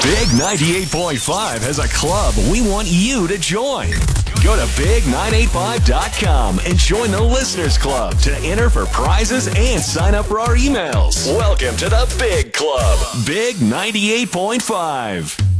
Big 98.5 has a club we want you to join. Go to Big985.com and join the Listeners Club to enter for prizes and sign up for our emails. Welcome to the Big Club. Big 98.5.